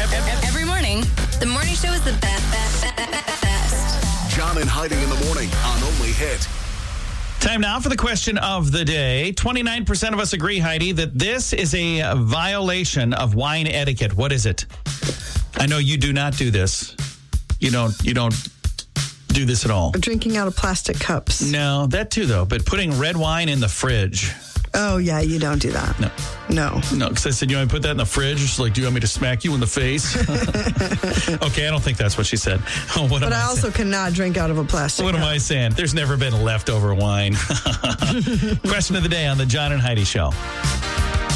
Every morning, the morning show is the best. John and Heidi in the morning on Only Hit. Time now for the question of the day. 29% of us agree, Heidi, that this is a violation of wine etiquette. What is it? I know you do not do this. You don't do this at all. Drinking out of plastic cups. No, that too, though. But putting red wine in the fridge. Oh, yeah, you don't do that. No, because I said, you want me to put that in the fridge? She's like, do you want me to smack you in the face? Okay, I don't think that's what she said. But I also cannot drink out of a plastic cup. What am I saying? There's never been leftover wine. Question of the day on the John and Heidi Show.